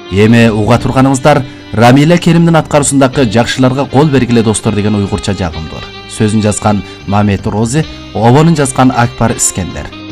Эми уга турганыңыздар Рамиля Керимдин аткаруусундагы жакшыларга кол бергиле достор деген уйгурча жагымдуур. Сөзүн жазган Мамет Рози, обонун жазган Акбар Искендер.